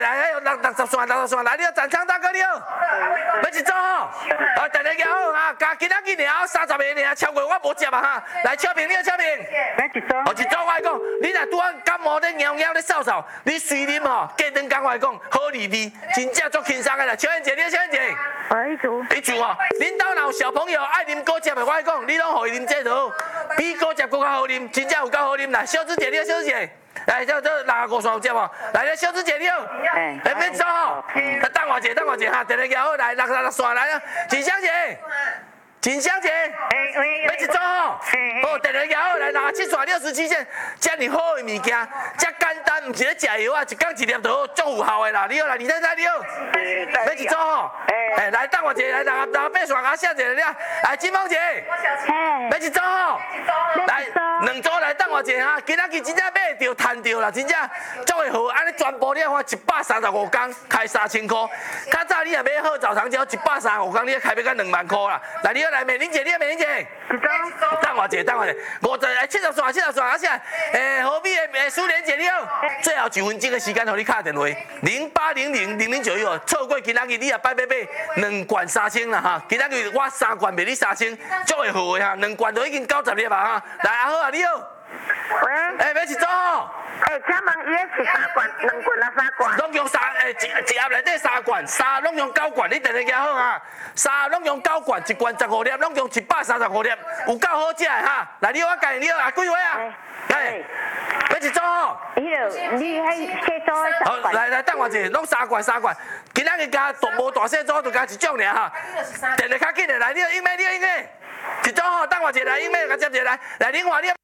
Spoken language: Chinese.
来，60线，来，你要站场大哥了，要一组吼，大家摇好哈，加今仔日尔30个尔，超过我无接啊哈，来敲屏，你要敲屏， 来一组， 一组我讲，你若拄啊感冒咧、尿尿咧、扫扫，你随啉吼，过两工我讲好利利，真正足轻松个啦，小燕姐，你要小燕姐。 一组， 你做哦，恁兜若有小朋友爱啉果汁的，我讲，你拢互伊啉这套，比果汁更较好啉，真正有够好啉啦。小芝姐，你好，小芝姐，来，这65线有接无？来，小芝姐你好，免走吼，等我一下哈，电话摇好，来66线来啊，锦香姐。锦香姐，要一组吼，好，电话摇好来67线67线，遮尔好的物件，遮简单，唔是咧食药啊，一工一粒就好，足有效的啦。你好啦，李太太你好，要一组吼，来等我一下，来68线啊，写一下了，来金凤姐，要一组吼，来2组来等我一下哈，今仔日真正买着赚着啦，真正足会好，安尼全部你花135工，开3000块，较早你若买好澡堂胶135工，你开要到2万块啦，来你好。来，美玲姐，你好，美玲姐。等我一下，70线，而且，何必的苏莲姐你好，最后1分钟的时间，互你打电话，08000091，错过今仔日你也摆要买2罐3000啦哈，今仔日我3罐卖你3000，足会好的哈，2罐就已经90粒啊哈，来阿好啊你好。喂，要一组吼。 请问伊是3罐、2罐啊3罐？ 拢用一盒内底3罐，3拢用9罐，你电话记好啊。3拢用9罐，1罐15粒，拢用135粒，有够好食的哈。来，你我教你啊，几位啊？来，要一组吼。 你迄小组的好，来，等我一下，拢3罐。今仔日加无大小组，就加1种尔哈。电话较紧的，来，你英妹，一组吼，等我一下，来英妹，甲接一下来，另外你。